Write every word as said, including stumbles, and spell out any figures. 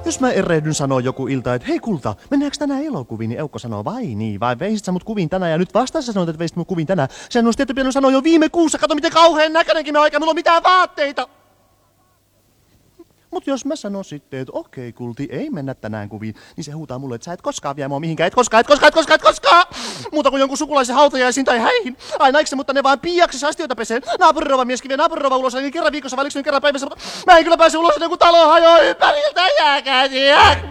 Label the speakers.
Speaker 1: Jos mä erehdyn sanoa joku ilta, että hei kulta, mennäänkö tänään elokuviin, niin Eukko sanoo, vai niin, vai veisit sä mut kuviin tänään, ja nyt vasta sä sanoit, että veisit mut kuviin tänään. Sen olisi tietty pitänyt sanoa jo viime kuussa, kato miten kauhean näköinenkin mä oikein, mulla on mitään vaatteita. Mut jos mä sanon sitten, että okei kulti, ei mennä tänään kuviin, niin se huutaa mulle, että sä et koskaan vie mua mihinkään, et koskaan, et koskaan, et koskaan, et koskaan! Muuta kuin jonkun sukulaisen hautajaisiin tai häihin. Aina eikö se, mutta ne vaan piiaksessa astioita pesee. Naapurirova mieskin vie naapurirova ulos, niin kerran viikossa vai nyt kerran päivässä. Mä en kyllä pääse ulos, ennen kuin talo hajoaa ympäriltä, jääkää